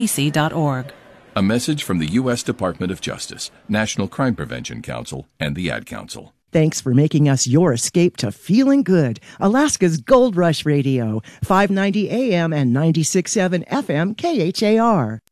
A message from the U.S. Department of Justice, National Crime Prevention Council, and the Ad Council. Thanks for making us your escape to feeling good. Alaska's Gold Rush Radio, 590 AM and 96.7 FM KHAR.